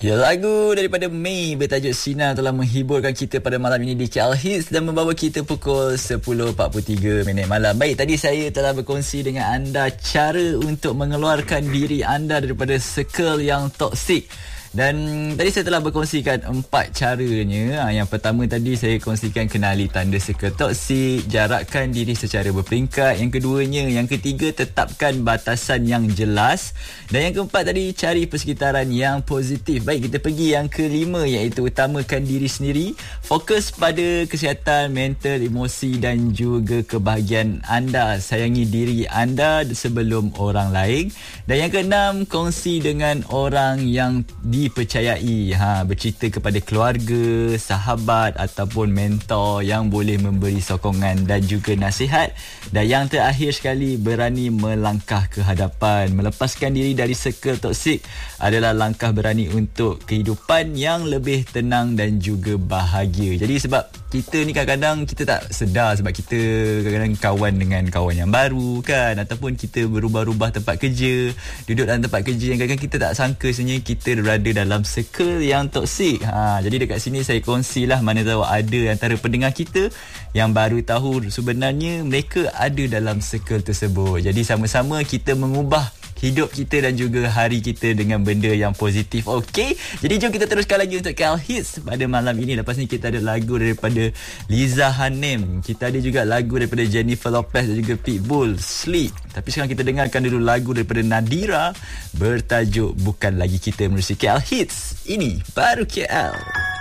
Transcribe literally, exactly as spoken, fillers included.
Ya, lagu daripada Mei bertajuk Sinar telah menghiburkan kita pada malam ini di K L Hits dan membawa kita pukul sepuluh empat puluh tiga minit malam. Baik, tadi saya telah berkongsi dengan anda cara untuk mengeluarkan diri anda daripada circle yang toksik. Dan tadi saya telah berkongsikan empat caranya. Yang pertama tadi saya kongsikan kenali tanda circle toksik, jarakkan diri secara berperingkat. Yang keduanya, yang ketiga tetapkan batasan yang jelas. Dan yang keempat tadi cari persekitaran yang positif. Baik, kita pergi yang kelima iaitu utamakan diri sendiri. Fokus pada kesihatan mental, emosi dan juga kebahagiaan anda. Sayangi diri anda sebelum orang lain. Dan yang keenam, kongsi dengan orang yang di dipercayai, ha, bercerita kepada keluarga, sahabat ataupun mentor yang boleh memberi sokongan dan juga nasihat. Dan yang terakhir sekali, berani melangkah ke hadapan. Melepaskan diri dari circle toksik adalah langkah berani untuk kehidupan yang lebih tenang dan juga bahagia. Jadi sebab kita ni kadang-kadang kita tak sedar sebab kita kadang-kadang kawan dengan kawan yang baru kan, ataupun kita berubah-ubah tempat kerja, duduk dalam tempat kerja yang kadang-kadang kita tak sangka sebenarnya kita berada dalam circle yang toksik. Ha, jadi dekat sini saya kongsilah, mana tahu ada antara pendengar kita yang baru tahu sebenarnya mereka ada dalam circle tersebut. Jadi sama-sama kita mengubah hidup kita dan juga hari kita dengan benda yang positif. Okey, jadi jom kita teruskan lagi untuk K L Hits pada malam ini. Lepas ni kita ada lagu daripada Liza Hanem, kita ada juga lagu daripada Jennifer Lopez dan juga Pitbull, Sleep. Tapi sekarang kita dengarkan dulu lagu daripada Nadira bertajuk Bukan Lagi Kita menerusi K L Hits. Ini baru K L.